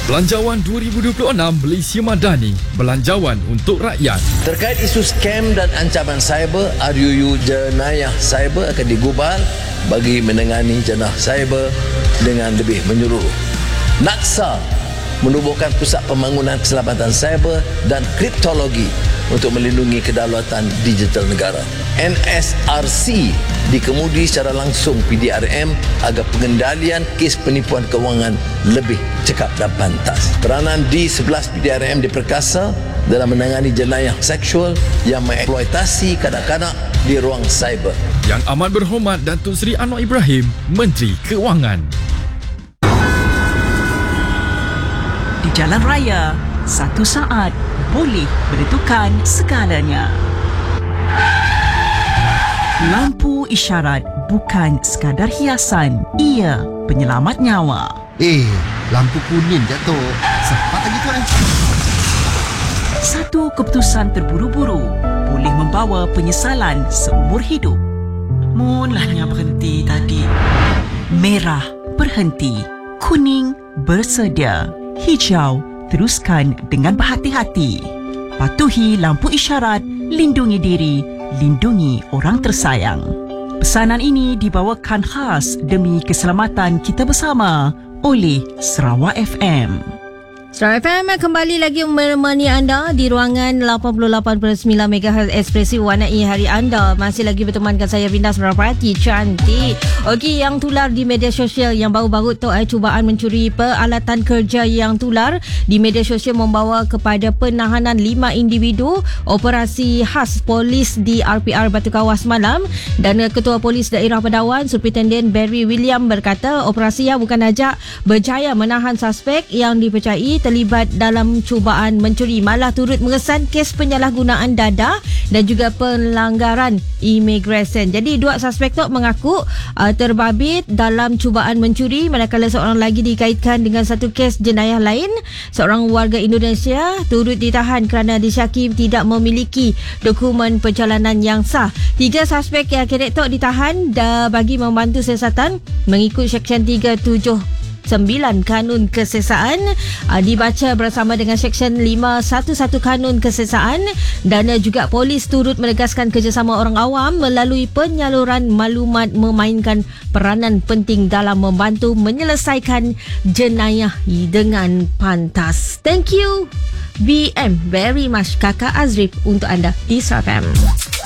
Belanjawan 2026 Malaysia Madani. Belanjawan untuk rakyat. Terkait isu skam dan ancaman cyber, RUU Jenayah Cyber akan digubal bagi menangani jenayah cyber dengan lebih menyeluruh. NAKSA menubuhkan Pusat Pembangunan Keselamatan Cyber dan Kriptologi untuk melindungi kedaulatan digital negara. NSRC dikemudi secara langsung PDRM agar pengendalian kes penipuan kewangan lebih cekap dan pantas. Peranan D11 PDRM diperkasa dalam menangani jenayah seksual yang mengeksploitasi kanak-kanak di ruang cyber. Yang Amat Berhormat Datuk Seri Anwar Ibrahim, Menteri Keuangan. Di jalan raya, satu saat boleh menentukan segalanya. Lampu isyarat bukan sekadar hiasan, ia penyelamat nyawa. Lampu kuning jatuh. Cepat lagi tuan. Satu keputusan terburu-buru boleh membawa penyesalan seumur hidup. Mulanya berhenti tadi. Merah berhenti, kuning bersedia, hijau teruskan dengan berhati-hati. Patuhi lampu isyarat, lindungi diri, lindungi orang tersayang. Pesanan ini dibawakan khas demi keselamatan kita bersama oleh Sarawak FM. Sarawak FM kembali lagi menemani anda di ruangan 88.9 MHz Ekspresi warnai hari anda. Masih lagi bertemankan saya Vindas Merapati cantik. Okey, yang tular di media sosial yang baru-baru tu cubaan mencuri peralatan kerja yang tular di media sosial membawa kepada penahanan 5 individu. Operasi khas polis di RPR Batu Kawas semalam, dan Ketua Polis Daerah Pedawan Superintendent Barry William berkata operasi yang bukan saja berjaya menahan suspek yang dipercayai terlibat dalam cubaan mencuri, malah turut mengesan kes penyalahgunaan dada dan juga pelanggaran imigresen. Jadi dua suspek tu mengaku terbabit dalam cubaan mencuri, manakala seorang lagi dikaitkan dengan satu kes jenayah lain. Seorang warga Indonesia turut ditahan kerana disyaki tidak memiliki dokumen perjalanan yang sah. 3 suspek yang kini tu ditahan bagi membantu siasatan mengikut Seksyen 379 Kanun Kesesaan, dibaca bersama dengan Seksyen 511 Kanun Kesesaan, dan juga polis turut menegaskan kerjasama orang awam melalui penyaluran maklumat memainkan peranan penting dalam membantu menyelesaikan jenayah dengan pantas. Thank you BM very much Kakak Azrif untuk anda di Sarawak FM.